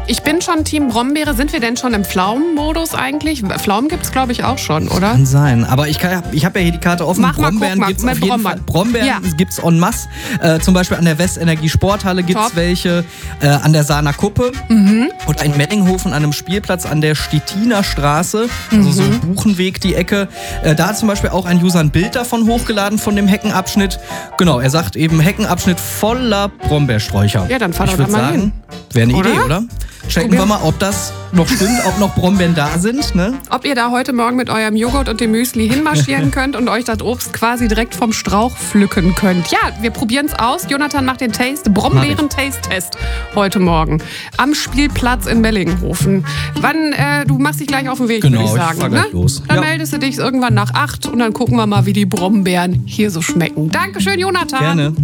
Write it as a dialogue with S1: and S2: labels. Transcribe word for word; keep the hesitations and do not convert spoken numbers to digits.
S1: Ich bin schon Team Brombeere. Sind wir denn schon im Pflaumenmodus eigentlich? Pflaumen gibt es, glaube ich, auch schon, oder?
S2: Kann sein. Aber ich, kann, ich habe ja hier die Karte offen.
S1: Mach mal,
S2: Brombeeren
S1: guck mal,
S2: gibt es
S1: mit
S2: auf jeden
S1: Brombeeren.
S2: Fall. Brombeeren
S1: Ja.
S2: gibt es en masse. Äh, zum Beispiel an der Westenergie Sporthalle gibt es
S1: Top.
S2: welche. Äh, an der Sahner Kuppe.
S1: Mhm.
S2: Und in Meddinghofen an einem Spielplatz an der Stettiner Straße. Also so
S1: Mhm.
S2: Buchenweg, die Ecke. Äh, da hat zum Beispiel auch ein User ein Bild davon hochgeladen, von dem Heckenabschnitt. Genau, er sagt eben Heckenabschnitt voller Brombeersträucher.
S1: Ja, dann fahr
S2: ich
S1: doch
S2: würde
S1: da mal
S2: sagen,
S1: hin.
S2: wäre eine
S1: Oder?
S2: Idee, oder? Checken
S1: Probier-
S2: wir mal, ob das noch stimmt, ob noch Brombeeren da sind. Ne?
S1: Ob ihr da heute Morgen mit eurem Joghurt und dem Müsli hinmarschieren könnt und euch das Obst quasi direkt vom Strauch pflücken könnt. Ja, wir probieren es aus. Jonathan macht den Taste, Brombeeren-Taste-Test heute Morgen am Spielplatz in Mellinghofen. Wann, äh, du machst dich gleich auf den Weg,
S2: Genau,
S1: würde ich
S2: ich
S1: sagen.
S2: fahr
S1: ne?
S2: gleich los.
S1: Dann
S2: Ja.
S1: meldest du dich irgendwann nach acht und dann gucken wir mal, wie die Brombeeren hier so schmecken. Dankeschön, Jonathan.
S2: Gerne.